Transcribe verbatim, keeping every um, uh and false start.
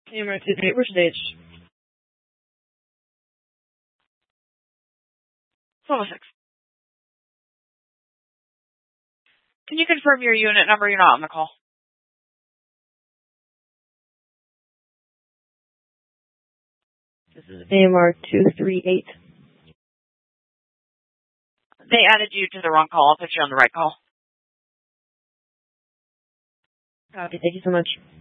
AMR two three eight, we're staged. twelve oh six. Can you confirm your unit number? You're not on the call. This is AMR two three eight. They added you to the wrong call. I'll put you on the right call. Copy. Thank you so much.